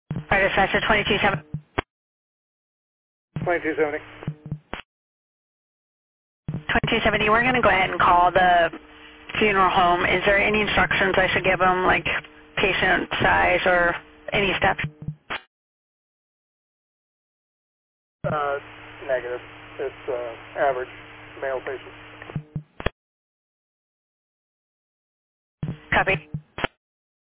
Right, dispatcher 2270. 2270. 2270, we're going to go ahead and call the funeral home. Is there any instructions I should give them, like patient size or any steps? Negative. It's average male patient. Copy.